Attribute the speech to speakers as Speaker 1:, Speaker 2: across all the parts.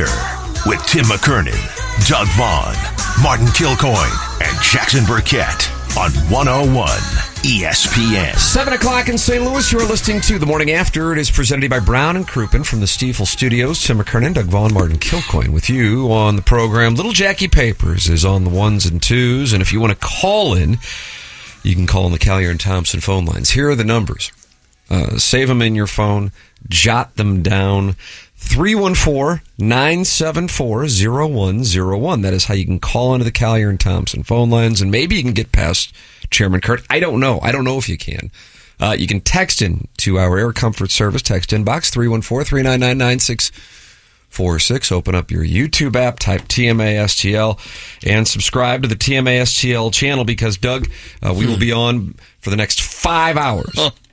Speaker 1: with Tim McKernan, Doug Vaughn, Martin Kilcoyne, and Jackson Burkett on 101 ESPN.
Speaker 2: 7 o'clock in St. Louis. You're listening to The Morning After. It is presented by Brown and Crouppen from the Stiefel Studios. Tim McKernan, Doug Vaughn, Martin Kilcoyne with you on the program. Little Jackie Papers is on the ones and twos. And if you want to call in, you can call on the Callier and Thompson phone lines. Here are the numbers. Save them in your phone. Jot them down. 314-974-0101. That is how you can call into the Callier and Thompson phone lines, and maybe you can get past Chairman Kurt. I don't know. I don't know if you can. You can text in to our Air Comfort Service text inbox, 314-399-9646. Open up your YouTube app, type TMASTL, and subscribe to the TMASTL channel because, Doug, we will be on for the next 5 hours.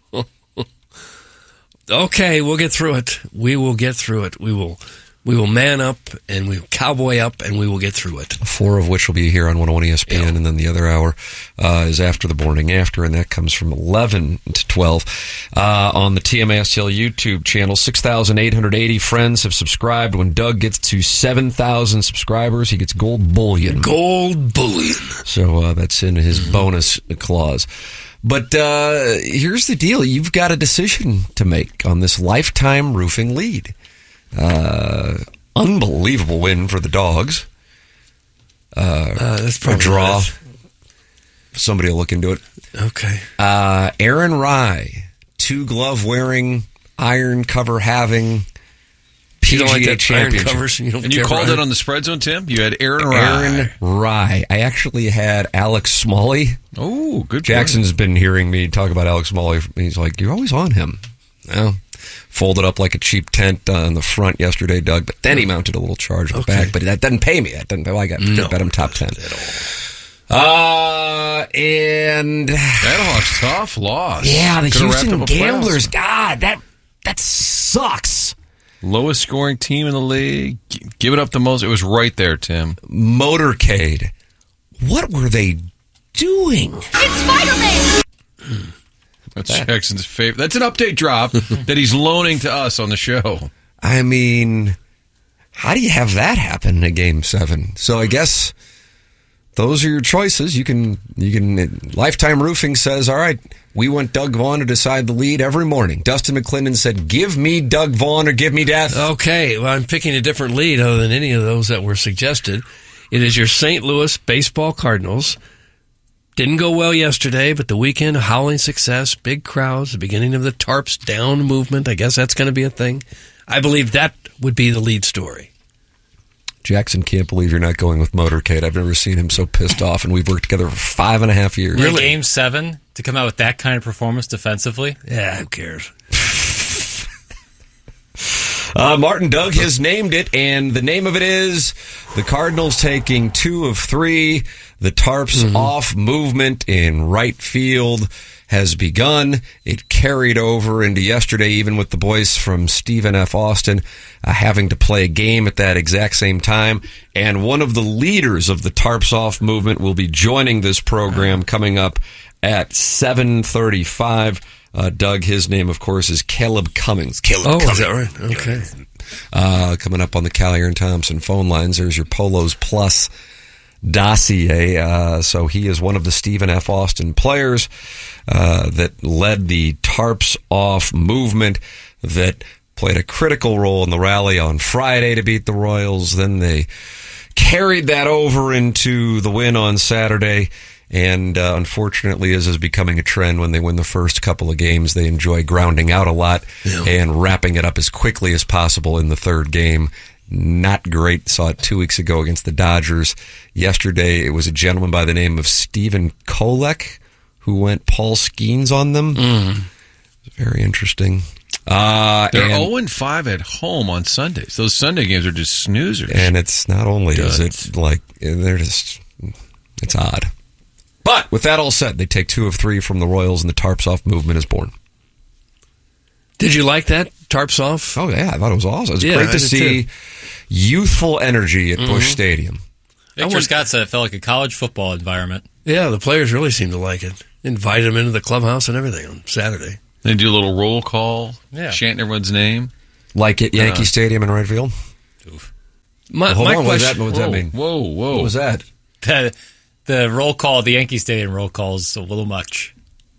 Speaker 3: Okay, we'll get through it. We will get through it. We will man up and we will cowboy up and we will get through it.
Speaker 2: 4 of which will be here on 101 ESPN, yeah. And then the other hour is after the morning after, and that comes from 11 to 12 on the TMASTL YouTube channel. 6,880 friends have subscribed. When Doug gets to 7,000 subscribers, he gets gold bullion.
Speaker 3: Gold bullion.
Speaker 2: So that's in his bonus clause. But here's the deal. You've got a decision to make on this Lifetime Roofing lead. Unbelievable win for the Dogs.
Speaker 3: That's probably
Speaker 2: a draw.
Speaker 3: Right.
Speaker 2: Somebody will look into it.
Speaker 3: Okay.
Speaker 2: Aaron Rye, 2-glove-wearing, iron cover-having PGA championship.
Speaker 3: Covers,
Speaker 4: and you called it on the spread zone, Tim? You had Aaron Rye. I
Speaker 2: actually had Alex Smalley.
Speaker 4: Oh, good.
Speaker 2: Jackson's been hearing me talk about Alex Smalley. He's like, you're always on him. Well, folded up like a cheap tent on the front yesterday, Doug, but then he mounted a little charge on the back, but that doesn't pay me. I bet him top 10. And
Speaker 4: Battlehawks, tough loss.
Speaker 2: Yeah, the Houston Gamblers. God, that sucks.
Speaker 4: Lowest scoring team in the league. Give it up the most. It was right there, Tim.
Speaker 2: Motorcade. What were they doing?
Speaker 5: It's Spider-Man!
Speaker 4: That's Jackson's favorite. That's an update drop that he's loaning to us on the show.
Speaker 2: I mean, how do you have that happen in a Game 7? So I guess those are your choices. You can. Lifetime Roofing says, all right, we want Doug Vaughn to decide the lead every morning. Dustin McClendon said, give me Doug Vaughn or give me death.
Speaker 3: Okay, well, I'm picking a different lead other than any of those that were suggested. It is your St. Louis Baseball Cardinals. Didn't go well yesterday, but the weekend, howling success, big crowds, the beginning of the Tarps down movement. I guess that's going to be a thing. I believe that would be the lead story.
Speaker 2: Jackson can't believe you're not going with Motorcade. I've never seen him so pissed off, and we've worked together for 5.5 years.
Speaker 6: Really? Game 7, to come out with that kind of performance defensively?
Speaker 3: Yeah, who cares?
Speaker 2: Martin Doug has named it, and the name of it is the Cardinals taking 2 of 3. The Tarps off movement in right field has begun. It carried over into yesterday, even with the boys from Stephen F. Austin having to play a game at that exact same time. And one of the leaders of the Tarps off movement will be joining this program coming up at 7:35. Doug, his name, of course, is Caleb Cummings. Cummings.
Speaker 3: Is that right? Okay.
Speaker 2: Coming up on the Callier and Thompson phone lines, there's your Polos Plus dossier. So he is one of the Stephen F. Austin players that led the Tarps off movement, that played a critical role in the rally on Friday to beat the Royals. Then they carried that over into the win on Saturday. And unfortunately, as is becoming a trend, when they win the first couple of games, they enjoy grounding out a lot and wrapping it up as quickly as possible in the third game. Not great. Saw it 2 weeks ago against the Dodgers. Yesterday, it was a gentleman by the name of Stephen Kolek who went Paul Skeens on them. Very interesting.
Speaker 4: They're 0-5 at home on Sundays. Those Sunday games are just snoozers.
Speaker 2: And it's not only is it like, they're just, it's odd. But with that all said, they take 2 of 3 from the Royals, and the Tarps off movement is born.
Speaker 3: Did you like that, Tarps off?
Speaker 2: Oh, yeah, I thought it was awesome. It was great to see youthful energy at Busch Stadium.
Speaker 6: Victor Scott said it felt like a college football environment.
Speaker 3: Yeah, the players really seemed to like it. Invited them into the clubhouse and everything on Saturday.
Speaker 4: They do a little roll call, chanting everyone's name.
Speaker 2: Like at Yankee Stadium in right field?
Speaker 6: Oof.
Speaker 3: My
Speaker 2: Hold on,
Speaker 3: question.
Speaker 2: what does that mean?
Speaker 4: Whoa.
Speaker 2: What was that?
Speaker 6: The roll call, the Yankee Stadium roll call is a little much.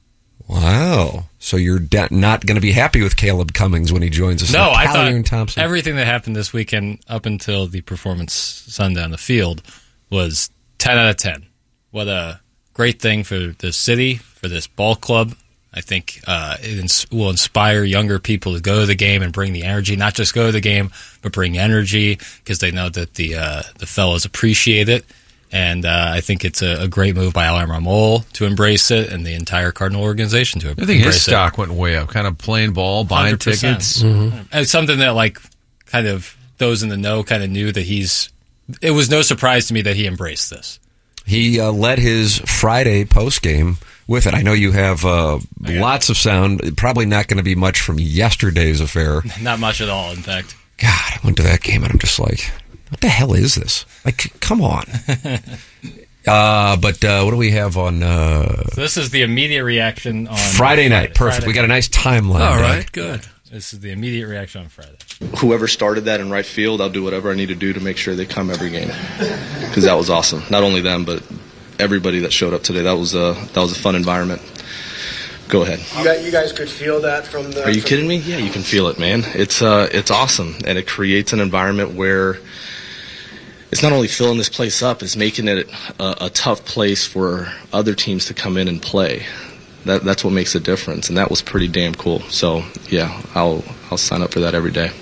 Speaker 2: Wow. So you're not going to be happy with Caleb Cummings when he joins us.
Speaker 6: No, I
Speaker 2: Collier and
Speaker 6: thought
Speaker 2: Thompson.
Speaker 6: everything that happened this weekend up until the performance Sunday on the field was 10 out of 10. What a great thing for the city, for this ball club. I think it will inspire younger people to go to the game and bring the energy, not just go to the game, but bring energy because they know that the fellows appreciate it. And I think it's a great move by Alain Ramol to embrace it and the entire Cardinal organization to embrace it.
Speaker 4: I think his stock went way up, kind of playing ball, buying
Speaker 6: 100%.
Speaker 4: tickets.
Speaker 6: Mm-hmm. It's something that, like, kind of those in the know kind of knew that it was no surprise to me that he embraced this.
Speaker 2: He led his Friday postgame with it. I know you have lots of sound. Probably not going to be much from yesterday's affair.
Speaker 6: Not much at all, in fact.
Speaker 2: God, I went to that game and I'm just like, what the hell is this? Like, come on. But what do we have on
Speaker 6: So this is the immediate reaction on
Speaker 2: Friday night? Perfect.
Speaker 6: Friday.
Speaker 2: We got a nice timeline.
Speaker 3: All
Speaker 2: Doug.
Speaker 3: right, good.
Speaker 6: This is the immediate reaction on Friday.
Speaker 5: Whoever started that in right field, I'll do whatever I need to do to make sure they come every game. Because that was awesome. Not only them, but everybody that showed up today. That was a fun environment. Go ahead.
Speaker 7: You guys could feel that from the...
Speaker 5: Are you kidding me? Yeah, you can feel it, man. It's awesome, and it creates an environment where it's not only filling this place up, it's making it a tough place for other teams to come in and play. That's what makes a difference, and that was pretty damn cool. So, yeah, I'll sign up for that every day.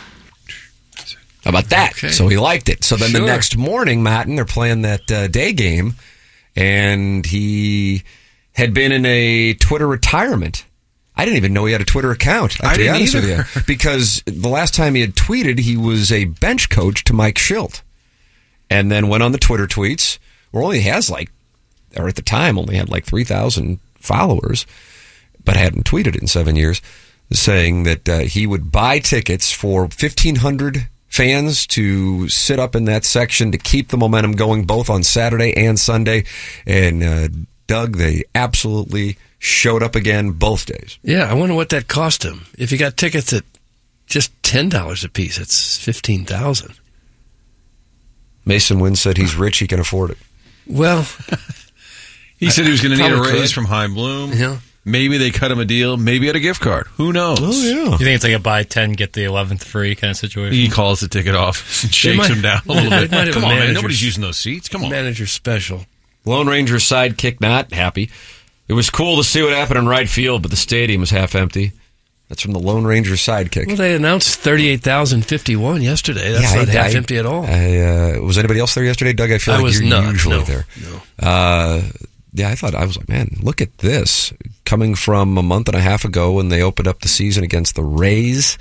Speaker 2: How about that?
Speaker 3: Okay.
Speaker 2: So he liked it. So then
Speaker 3: Sure.
Speaker 2: the next morning, Matten, they're playing that day game, and he had been in a Twitter retirement. I didn't even know he had a Twitter account.
Speaker 4: I
Speaker 2: To be
Speaker 4: didn't
Speaker 2: honest
Speaker 4: either.
Speaker 2: with you, because the last time he had tweeted, he was a bench coach to Mike Schilt, and then went on the Twitter tweets. Or only has or at the time only had 3,000 followers, but hadn't tweeted in 7 years, saying that he would buy tickets for 1,500 fans to sit up in that section to keep the momentum going both on Saturday and Sunday. And Doug, they absolutely showed up again both days.
Speaker 3: Yeah, I wonder what that cost him. If he got tickets at just $10 a piece, it's $15,000.
Speaker 2: Mason Wynn said he's rich, he can afford it.
Speaker 3: Well,
Speaker 4: He said he was going to need a
Speaker 3: Probably
Speaker 4: raise
Speaker 3: could.
Speaker 4: from Heim Bloom.
Speaker 3: yeah.
Speaker 4: Maybe they cut him a deal. Maybe at a gift card. Who knows?
Speaker 2: yeah.
Speaker 6: You think it's like a buy 10, get the 11th free kind of situation?
Speaker 4: He calls the ticket off and shakes
Speaker 3: might-
Speaker 4: him down a little
Speaker 3: they
Speaker 4: bit.
Speaker 3: might have
Speaker 4: Come
Speaker 3: a
Speaker 4: on, man.
Speaker 3: manager's-
Speaker 4: Nobody's using those seats. Come on.
Speaker 3: Manager special.
Speaker 2: Lone Ranger sidekick not happy. It was cool to see what happened in right field, but the stadium was half empty. That's from the Lone Ranger sidekick.
Speaker 3: Well, they announced 38,051 yesterday. That's not half empty at all.
Speaker 2: Was anybody else there yesterday, Doug? I feel
Speaker 3: I
Speaker 2: like
Speaker 3: was
Speaker 2: you're
Speaker 3: not,
Speaker 2: usually
Speaker 3: no,
Speaker 2: there.
Speaker 3: no.
Speaker 2: Yeah, I was like, man, look at this. Coming from a month and a half ago when they opened up the season against the Rays.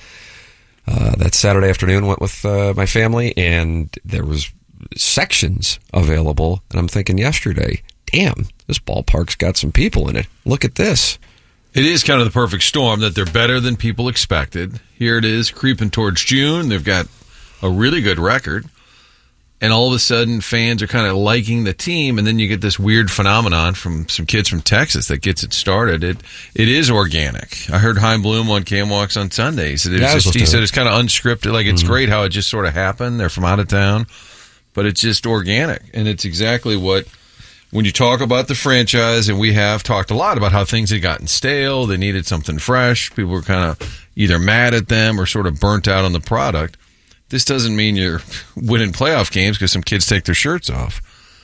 Speaker 2: That Saturday afternoon, went with my family, and there was sections available. And I'm thinking yesterday, damn, this ballpark's got some people in it. Look at this.
Speaker 4: It is kind of the perfect storm that they're better than people expected. Here it is, creeping towards June. They've got a really good record. And all of a sudden, fans are kind of liking the team, and then you get this weird phenomenon from some kids from Texas that gets it started. It is organic. I heard Heim Bloom on KMOX on Sunday. He said he said it's kind of unscripted. Like, it's great how it just sort of happened. They're from out of town, but it's just organic, and it's exactly what. When you talk about the franchise, and we have talked a lot about how things had gotten stale, they needed something fresh. People were kind of either mad at them or sort of burnt out on the product. This doesn't mean you're winning playoff games because some kids take their shirts off.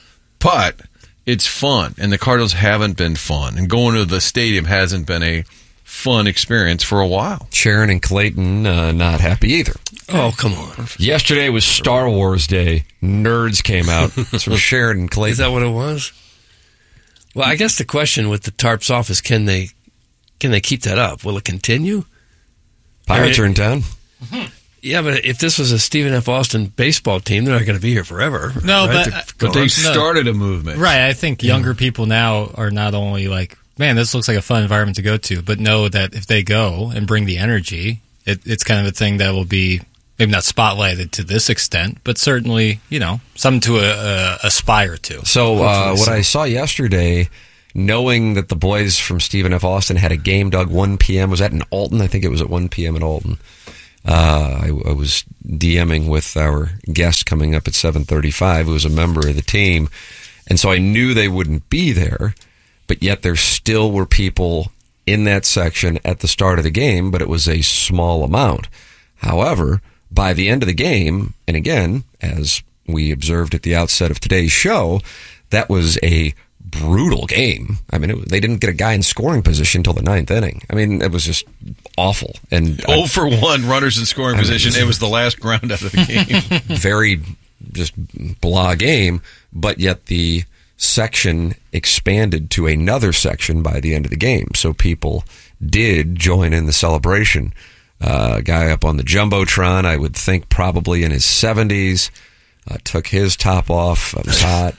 Speaker 4: But it's fun, and the Cardinals haven't been fun. And going to the stadium hasn't been a fun experience for a while.
Speaker 2: Sharon and Clayton not happy either.
Speaker 3: Oh, come on.
Speaker 2: Yesterday was Star Wars Day. Nerds came out. It's from Sharon and Clayton.
Speaker 3: Is that what it was? Well, I guess the question with the tarps off is can they keep that up? Will it continue?
Speaker 2: Pirates are in town.
Speaker 3: Yeah, but if this was a Stephen F. Austin baseball team, they're not going to be here forever.
Speaker 6: No,
Speaker 3: right?
Speaker 6: but
Speaker 4: They started a movement.
Speaker 6: Right, I think younger people now are not only like, man, this looks like a fun environment to go to, but know that if they go and bring the energy, it's kind of a thing that will be maybe not spotlighted to this extent, but certainly, something to aspire to.
Speaker 2: So what I saw yesterday, knowing that the boys from Stephen F. Austin had a game, Doug, 1 p.m., was that in Alton? I think it was at 1 p.m. in Alton. I was DMing with our guest coming up at 7:35, who was a member of the team, and so I knew they wouldn't be there, but yet there still were people in that section at the start of the game, but it was a small amount. However, by the end of the game, and again, as we observed at the outset of today's show, that was a brutal game. I mean, they didn't get a guy in scoring position until the 9th inning. I mean, it was just awful. And
Speaker 4: 0 for 1 runners in scoring position. It was the last ground out of the game.
Speaker 2: Very just blah game, but yet the section expanded to another section by the end of the game. So people did join in the celebration. A guy up on the Jumbotron, I would think probably in his 70s, took his top off. It was hot.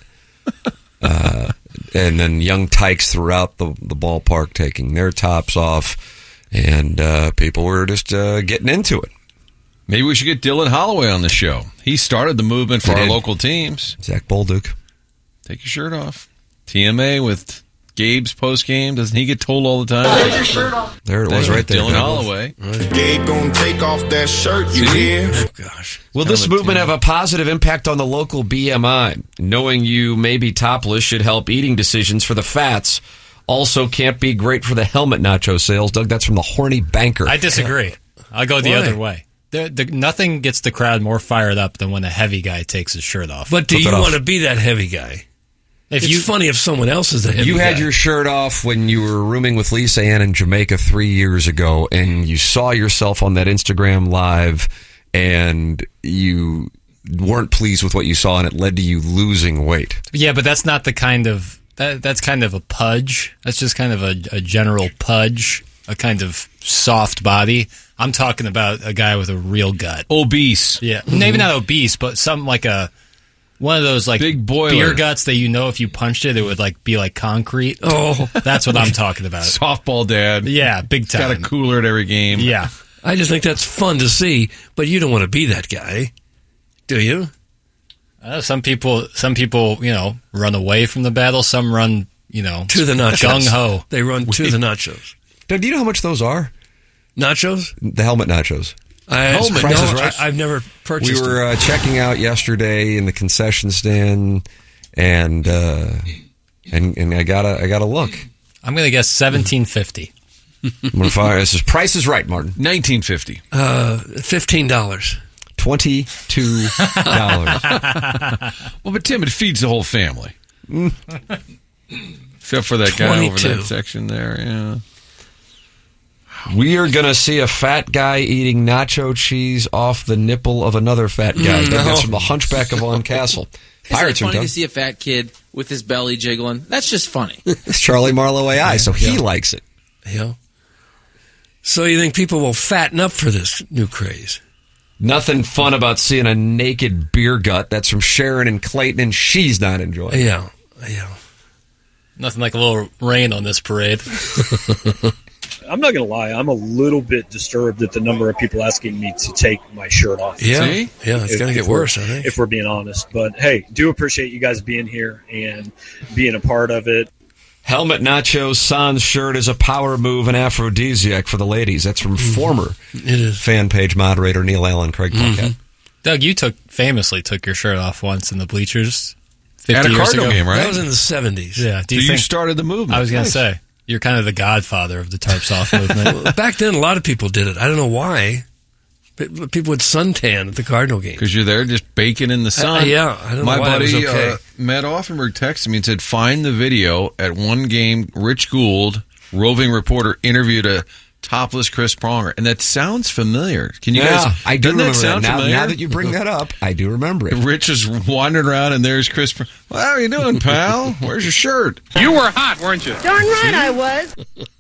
Speaker 2: And then young tykes throughout the ballpark taking their tops off, and people were just getting into it.
Speaker 4: Maybe we should get Dylan Holloway on the show. He started the movement for our local teams.
Speaker 2: Zach Bolduc.
Speaker 4: Take your shirt off. TMA with Gabe's post-game. Doesn't he get told all the time?
Speaker 7: Take your shirt off.
Speaker 2: There it was right there.
Speaker 4: Dylan Holloway.
Speaker 8: Gabe gonna take off that shirt, you hear?
Speaker 3: Oh, gosh.
Speaker 2: Will this movement have a positive impact on the local BMI? Knowing you may be topless should help eating decisions for the fats. Also can't be great for the helmet nacho sales. Doug, that's from the Horny Banker.
Speaker 6: I disagree. I'll go the other way. Nothing gets the crowd more fired up than when a heavy guy takes his shirt off.
Speaker 3: But do you want to be that heavy guy? It's funny if someone else is the heavy guy.
Speaker 2: You had your shirt off when you were rooming with Lisa Ann in Jamaica 3 years ago, and you saw yourself on that Instagram Live, and you weren't pleased with what you saw, and it led to you losing weight.
Speaker 6: Yeah, but that's not the kind of... That's kind of a pudge. That's just kind of a general pudge, a kind of soft body. I'm talking about a guy with a real gut.
Speaker 4: Obese.
Speaker 6: Yeah. Maybe not obese, but something like one of those like
Speaker 4: big boiler
Speaker 6: beer guts that if you punched it, it would like be like concrete. Oh, that's what I'm talking about.
Speaker 4: Softball dad.
Speaker 6: Yeah, big time.
Speaker 4: Got a cooler at every game.
Speaker 6: Yeah.
Speaker 3: I just think that's fun to see, but you don't want to be that guy, do you?
Speaker 6: Some people, run away from the battle. Some run,
Speaker 3: to the nachos.
Speaker 6: Gung ho.
Speaker 3: They run to the nachos.
Speaker 2: Doug, do you know how much those are?
Speaker 3: Nachos?
Speaker 2: The helmet nachos.
Speaker 3: I've never purchased
Speaker 2: them. We were checking out yesterday in the concession stand, and I gotta look.
Speaker 6: I'm gonna guess $17.50.
Speaker 2: I'm gonna fire. This is Price is Right, Martin.
Speaker 4: $19.50.
Speaker 3: $15.
Speaker 2: $22.
Speaker 4: Well, but Tim, it feeds the whole family. Except for that guy over that section there. Yeah.
Speaker 2: We are going to see a fat guy eating nacho cheese off the nipple of another fat guy. That's from the Hunchback of Von Castle.
Speaker 9: Pirates. It's funny to see a fat kid with his belly jiggling. That's just funny.
Speaker 2: It's Charlie Marlowe AI, so he likes it.
Speaker 3: Yeah. So you think people will fatten up for this new craze?
Speaker 2: Nothing fun about seeing a naked beer gut. That's from Sharon and Clayton, and she's not enjoying it.
Speaker 3: Yeah.
Speaker 6: Nothing like a little rain on this parade.
Speaker 10: I'm not going to lie. I'm a little bit disturbed at the number of people asking me to take my shirt off.
Speaker 3: Yeah, it's going to get worse, I think.
Speaker 10: If we're being honest. But, hey, do appreciate you guys being here and being a part of it.
Speaker 2: Helmet Nacho Sans shirt is a power move and aphrodisiac for the ladies. That's from former fan page moderator Neil Allen, Craig Paquette.
Speaker 6: Doug, you famously took your shirt off once in the bleachers 50
Speaker 4: at a
Speaker 6: years
Speaker 4: Cardinal
Speaker 6: ago.
Speaker 4: game, right?
Speaker 3: That was in the 70s.
Speaker 6: Yeah.
Speaker 4: You started the movement.
Speaker 6: I was going to say, you're kind of the godfather of the tarps off movement.
Speaker 3: Back then, a lot of people did it. I don't know why. People would suntan at the Cardinal game.
Speaker 4: Because you're there just baking in the sun.
Speaker 3: I don't know
Speaker 4: My
Speaker 3: why
Speaker 4: buddy,
Speaker 3: it was okay.
Speaker 4: Matt Offenberg texted me and said, find the video at one game. Rich Gould, roving reporter, interviewed a topless Chris Pronger. And that sounds familiar. Can you guys?
Speaker 2: I do remember
Speaker 4: that.
Speaker 2: Now that you bring that up, I do remember it.
Speaker 4: Rich is wandering around and there's Chris Pronger. Well, how are you doing, pal? Where's your shirt?
Speaker 11: You were hot, weren't you?
Speaker 12: Darn right I was.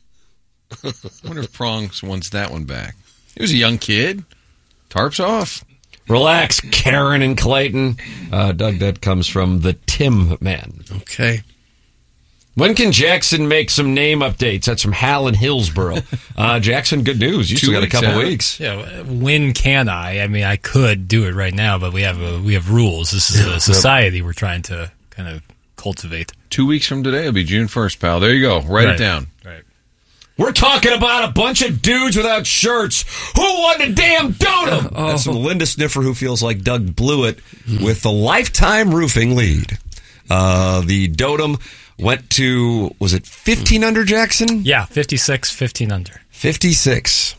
Speaker 4: I wonder if Prongs wants that one back. He was a young kid. Tarps off.
Speaker 2: Relax, Karen and Clayton. Doug, that comes from the Tim Man.
Speaker 3: Okay.
Speaker 2: When can Jackson make some name updates? That's from Hal in Hillsboro. Jackson, good news. You still got a couple weeks.
Speaker 6: Yeah. When can I? I mean, I could do it right now, but we have rules. This is a society we're trying to kind of cultivate.
Speaker 4: 2 weeks from today will be June 1st, pal. There you go. Write it down.
Speaker 6: Right.
Speaker 2: We're talking about a bunch of dudes without shirts. Who won the damn Dotem? That's from Linda Sniffer, who feels like Doug blew it with the Lifetime Roofing lead. The Dotem went to, was it 15 under, Jackson?
Speaker 6: Yeah, 56, 15 under.
Speaker 2: 56.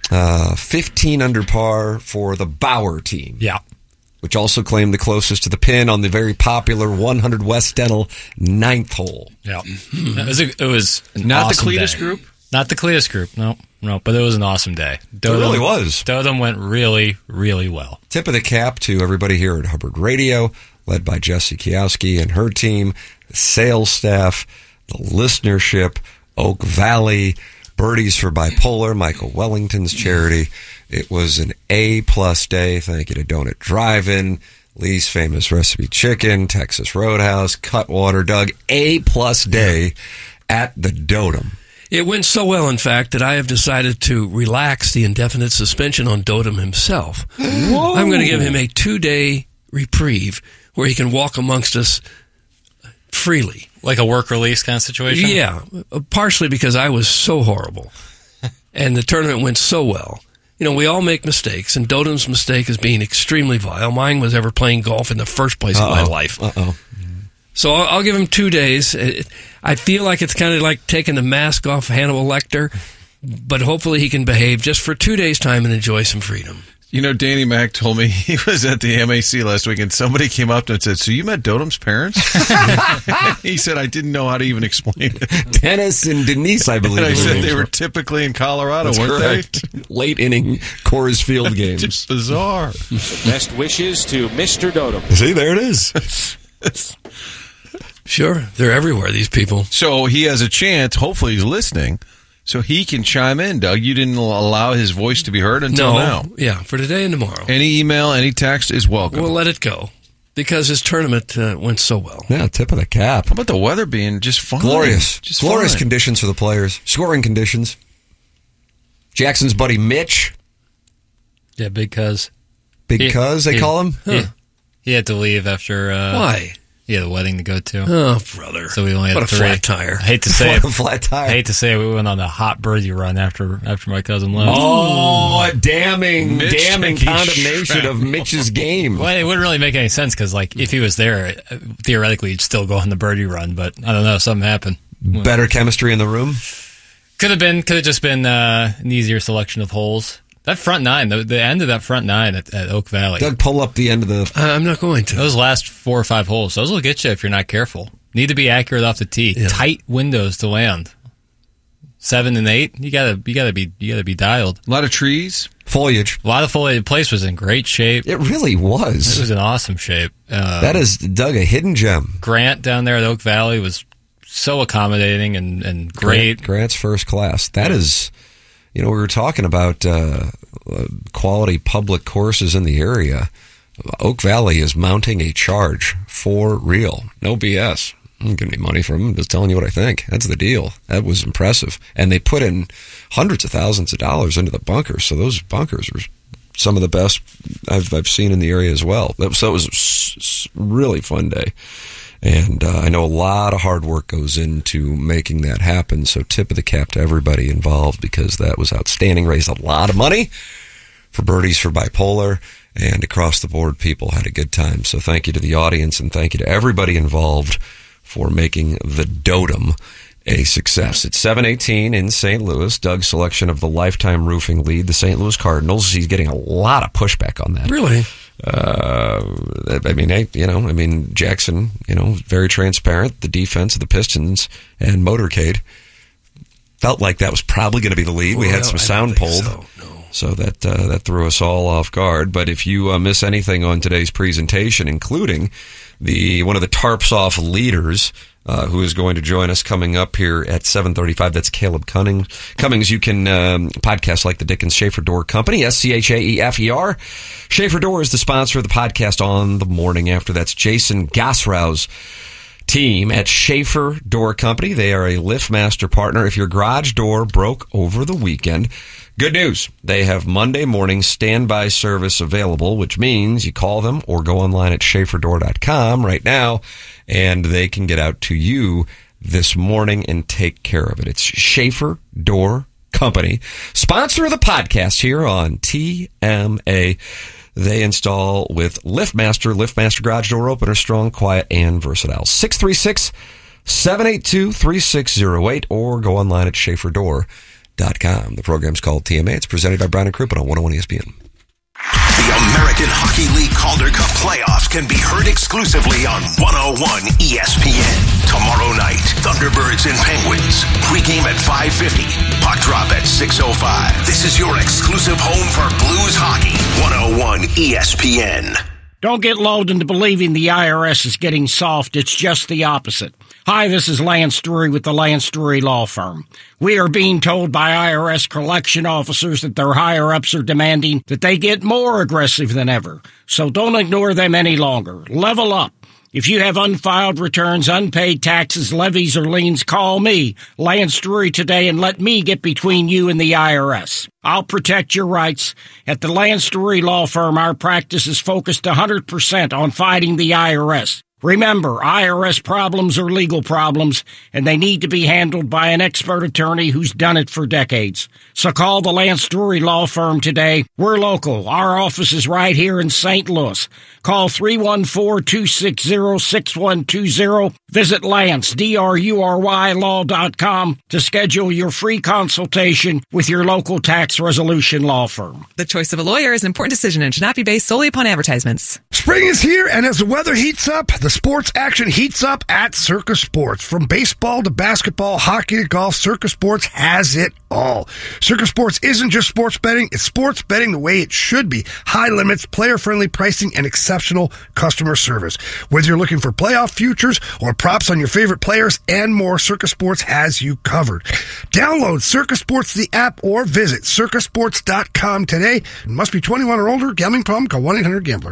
Speaker 2: 15 under par for the Bauer team.
Speaker 6: Yeah.
Speaker 2: Which also claimed the closest to the pin on the very popular 100 West Dental 9th hole.
Speaker 6: Yeah. It was an
Speaker 4: Not
Speaker 6: awesome
Speaker 4: the Cletus
Speaker 6: day.
Speaker 4: group?
Speaker 6: Not the Cletus group, no, but it was an awesome day.
Speaker 2: It really was.
Speaker 6: Dotem went really, really well.
Speaker 2: Tip of the cap to everybody here at Hubbard Radio, led by Jessie Kiowski and her team, the sales staff, the listenership, Oak Valley, Birdies for Bipolar, Michael Wellington's charity. It was an A-plus day. Thank you to Donut Drive-In, Lee's Famous Recipe Chicken, Texas Roadhouse, Cutwater, Doug. A-plus day at the Dotem.
Speaker 3: It went so well, in fact, that I have decided to relax the indefinite suspension on Dotem himself.
Speaker 2: Whoa.
Speaker 3: I'm going to give him a 2-day reprieve where he can walk amongst us freely.
Speaker 6: Like a work release kind of situation?
Speaker 3: Yeah, partially because I was so horrible. And the tournament went so well. You know, we all make mistakes, and Dotem's mistake is being extremely vile. Mine was ever playing golf in the first place in my life. So I'll give him 2 days. I feel like it's kind of like taking the mask off Hannibal Lecter, but hopefully he can behave just for 2 days' time and enjoy some freedom.
Speaker 4: You know, Danny Mac told me he was at the MAC last week, and somebody came up to him and said, "So you met Dotem's parents?" He said, "I didn't know how to even explain it."
Speaker 2: Dennis and Denise, I believe.
Speaker 4: And I said they were typically in Colorado,
Speaker 2: That's
Speaker 4: weren't
Speaker 2: correct. They? Late inning Coors Field games.
Speaker 4: Just bizarre.
Speaker 11: Best wishes to Mr. Dotem.
Speaker 2: See, there it is.
Speaker 3: Sure, they're everywhere, these people.
Speaker 4: So he has a chance, hopefully he's listening, so he can chime in, Doug. You didn't allow his voice to be heard until now.
Speaker 3: Yeah, for today and tomorrow.
Speaker 4: Any email, any text is welcome.
Speaker 3: We'll let it go because his tournament went so well.
Speaker 2: Yeah, tip of the cap.
Speaker 4: How about the weather being just fine?
Speaker 2: Glorious.
Speaker 4: Just
Speaker 2: glorious
Speaker 4: fine.
Speaker 2: conditions for the players. Scoring conditions. Jackson's buddy Mitch.
Speaker 6: Yeah, Big Cuz.
Speaker 2: Big Cuz, they call him?
Speaker 6: He had to leave after...
Speaker 3: Why?
Speaker 6: He had a wedding to go to.
Speaker 3: Oh, brother.
Speaker 6: So we only had
Speaker 3: what a
Speaker 6: 3.
Speaker 3: flat tire.
Speaker 6: I hate to say
Speaker 2: What a flat tire.
Speaker 6: I hate to say it, we went on a hot birdie run after my cousin left.
Speaker 2: Oh, a damning
Speaker 4: taking
Speaker 2: condemnation
Speaker 4: shrap.
Speaker 2: of Mitch's game.
Speaker 6: Well, it wouldn't really make any sense because, like, if he was there, theoretically, he'd still go on the birdie run. But I don't know, something happened.
Speaker 2: Better chemistry in the room?
Speaker 6: Could have just been an easier selection of holes. That front nine, the end of that front nine at Oak Valley.
Speaker 2: Doug, pull up the end of the...
Speaker 3: I'm not going to.
Speaker 6: Those last 4 or 5 holes, those will get you if you're not careful. Need to be accurate off the tee.
Speaker 3: Yeah.
Speaker 6: Tight windows to land. 7 and 8, you gotta be dialed.
Speaker 4: A lot of trees.
Speaker 2: Foliage.
Speaker 6: A lot of foliage. The place was in great shape.
Speaker 2: It really was.
Speaker 6: It was in awesome shape.
Speaker 2: That is, Doug, a hidden gem.
Speaker 6: Grant down there at Oak Valley was so accommodating and great.
Speaker 2: Grant's first class. That is... You know, we were talking about quality public courses in the area. Oak Valley is mounting a charge for real. No BS. I'm giving me money from them. Just telling you what I think. That's the deal. That was impressive. And they put in hundreds of thousands of dollars into the bunkers. So those bunkers are some of the best I've seen in the area as well. So it was a really fun day. And I know a lot of hard work goes into making that happen. So tip of the cap to everybody involved because that was outstanding. Raised a lot of money for Birdies for Bipolar. And across the board, people had a good time. So thank you to the audience and thank you to everybody involved for making the Dotem a success. It's 7:18 in St. Louis. Doug's selection of the Lifetime Roofing lead, the St. Louis Cardinals. He's getting a lot of pushback on that.
Speaker 3: Really?
Speaker 2: Jackson, very transparent. The defense of the Pistons and Motorcade felt like that was probably going to be the lead. We had some sound pulled. So that threw us all off guard. But if you miss anything on today's presentation, including one of the Tarps Off leaders, who is going to join us coming up here at 7:35. That's Caleb Cummings. You can podcast like the Dickens Schaefer Door Company, SCHAEFER. Schaefer Door is the sponsor of the podcast on the morning after. That's Jason Gassrau's team at Schaefer Door Company. They are a LiftMaster partner. If your garage door broke over the weekend, good news. They have Monday morning standby service available, which means you call them or go online at SchaeferDoor.com right now, and they can get out to you this morning and take care of it. It's Schaefer Door Company, sponsor of the podcast here on TMA. They install with LiftMaster. LiftMaster garage door opener, strong, quiet, and versatile. 636-782-3608 or go online at SchaeferDoor.com. The program's called TMA. It's presented by Brown & Crouppen on 101 ESPN.
Speaker 1: The American Hockey League Calder Cup playoffs can be heard exclusively on 101 ESPN. Tomorrow night, Thunderbirds and Penguins. Pregame at 5:50. Puck drop at 6:05. This is your exclusive home for Blues hockey. 101 ESPN.
Speaker 12: Don't get lulled into believing the IRS is getting soft. It's just the opposite. Hi, this is Lance Drury with the Lance Drury Law Firm. We are being told by IRS collection officers that their higher-ups are demanding that they get more aggressive than ever. So don't ignore them any longer. Level up. If you have unfiled returns, unpaid taxes, levies, or liens, call me, Lance Drury, today and let me get between you and the IRS. I'll protect your rights. At the Lance Drury Law Firm, our practice is focused 100% on fighting the IRS. Remember, IRS problems are legal problems, and they need to be handled by an expert attorney who's done it for decades. So call the Lance Drury Law Firm today. We're local. Our office is right here in St. Louis. Call 314-260-6120. Visit Lance, DRURY law.com to schedule your free consultation with your local tax resolution law firm.
Speaker 13: The choice of a lawyer is an important decision and should not be based solely upon advertisements.
Speaker 14: Spring is here, and as the weather heats up, the sports action heats up at Circus Sports. From baseball to basketball, hockey to golf, Circus Sports has it all. Circus Sports isn't just sports betting, it's sports betting the way it should be. High limits, player-friendly pricing, and exceptional customer service. Whether you're looking for playoff futures or props on your favorite players and more, Circus Sports has you covered. Download Circus Sports, the app, or visit circusports.com today. It must be 21 or older. Gambling problem? Call 1-800-GAMBLER.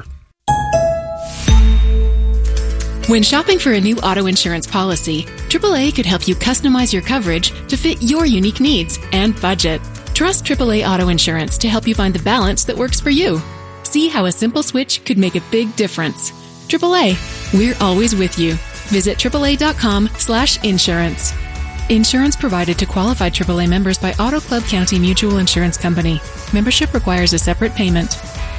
Speaker 15: When shopping for a new auto insurance policy, AAA could help you customize your coverage to fit your unique needs and budget. Trust AAA Auto Insurance to help you find the balance that works for you. See how a simple switch could make a big difference. AAA, we're always with you. Visit AAA.com/insurance. Insurance provided to qualified AAA members by Auto Club County Mutual Insurance Company. Membership requires a separate payment.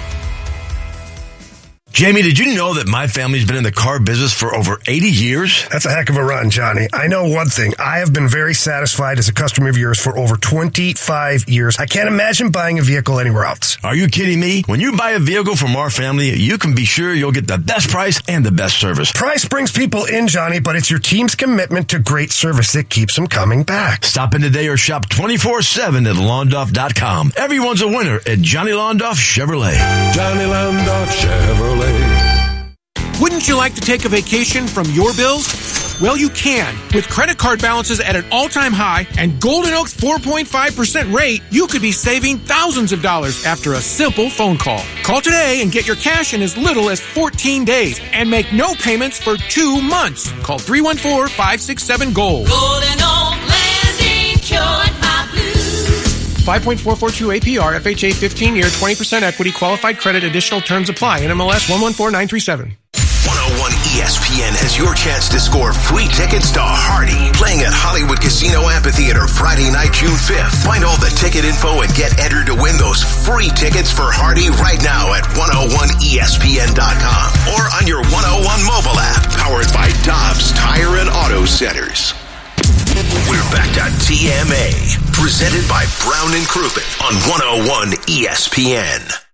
Speaker 16: Jamie, did you know that my family's been in the car business for over 80 years?
Speaker 14: That's a heck of a run, Johnny. I know one thing. I have been very satisfied as a customer of yours for over 25 years. I can't imagine buying a vehicle anywhere else.
Speaker 16: Are you kidding me? When you buy a vehicle from our family, you can be sure you'll get the best price and the best service.
Speaker 14: Price brings people in, Johnny, but it's your team's commitment to great service that keeps them coming back.
Speaker 16: Stop in today or shop 24/7 at Londoff.com. Everyone's a winner at Johnny Londoff Chevrolet.
Speaker 17: Johnny Londoff Chevrolet. Wouldn't you like to take a vacation from your bills? Well, you can. With credit card balances at an all-time high and Golden Oak's 4.5% rate, you could be saving thousands of dollars after a simple phone call. Call today and get your cash in as little as 14 days and make no payments for 2 months. Call 314-567-GOLD.
Speaker 18: Golden Oak Landing, cured my blues.
Speaker 17: 5.442 APR, FHA 15-year, 20% equity, qualified credit, additional terms apply. NMLS 114937.
Speaker 1: 101 ESPN has your chance to score free tickets to Hardy, playing at Hollywood Casino Amphitheater Friday night, June 5th. Find all the ticket info and get entered to win those free tickets for Hardy right now at 101ESPN.com or on your 101 mobile app, powered by Dobbs Tire and Auto Centers. We're back to TMA, presented by Brown & Crouppen on 101 ESPN.